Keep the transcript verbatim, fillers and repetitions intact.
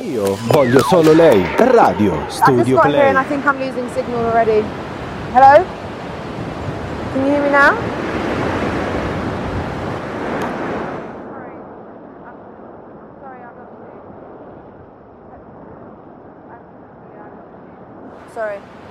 Io voglio solo lei. Radio I just Studio got here Play. and I think I'm losing signal already. Hello? Can you hear me now? Sorry. I'm, I'm sorry, I lost you. I, I, yeah, I lost you. Sorry.